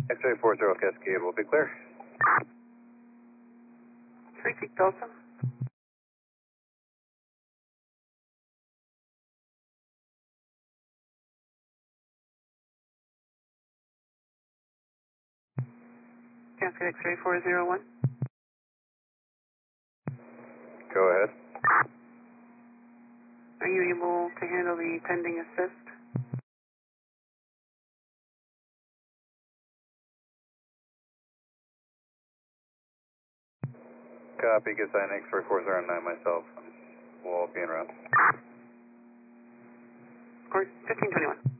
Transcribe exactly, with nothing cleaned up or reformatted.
X-ray four zero Cascade will be clear. three six Delta. Cascade X-ray four zero one. Go ahead. Are you able to handle the pending assist? Copy, get sign X-ray four zero nine myself. We'll be en route. Or fifteen twenty-one.